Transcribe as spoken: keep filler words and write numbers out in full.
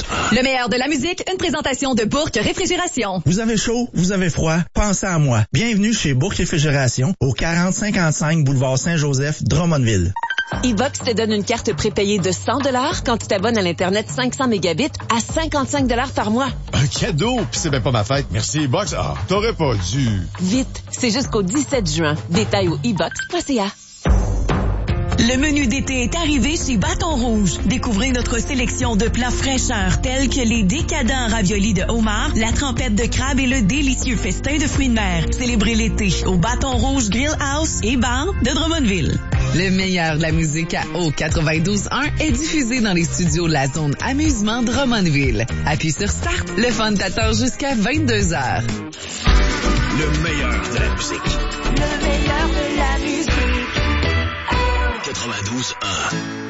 Le meilleur de la musique, une présentation de Bourque Réfrigération. Vous avez chaud, vous avez froid, pensez à moi. Bienvenue chez Bourque Réfrigération, au quarante cinquante-cinq boulevard Saint-Joseph, Drummondville. E-Box te donne une carte prépayée de cent dollars quand tu t'abonnes à l'Internet cinq cents mégabits à cinquante-cinq dollars par mois. Un cadeau? Pis c'est même pas ma fête. Merci, E-Box. Ah, t'aurais pas dû. Vite, c'est jusqu'au dix-sept juin. Détails au e box point c a. Le menu d'été est arrivé chez Bâton Rouge. Découvrez notre sélection de plats fraîcheurs tels que les décadents raviolis de homard, la trempette de crabe et le délicieux festin de fruits de mer. Célébrez l'été au Bâton Rouge Grill House et Bar de Drummondville. Le meilleur de la musique à O quatre-vingt-douze un est diffusé dans les studios de la zone amusement Drummondville. Appuie sur Start, le fun t'attend jusqu'à vingt-deux heures. Le meilleur de la musique. Le meilleur de la musique. quatre-vingt-douze un.